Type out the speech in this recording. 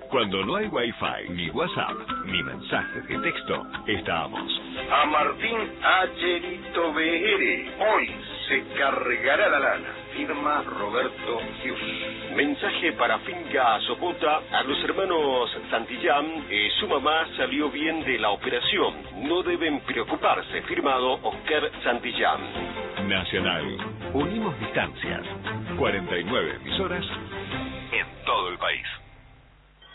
Cuando no hay Wi-Fi, ni WhatsApp, ni mensajes de texto, estamos. A Martín Acherito BR, hoy se cargará la lana. Firma Roberto Hughes. Mensaje para Finca Sopota a los hermanos Santillán. Su mamá salió bien de la operación. No deben preocuparse. Firmado Oscar Santillán. Nacional. Unimos distancias. 49 emisoras en todo el país.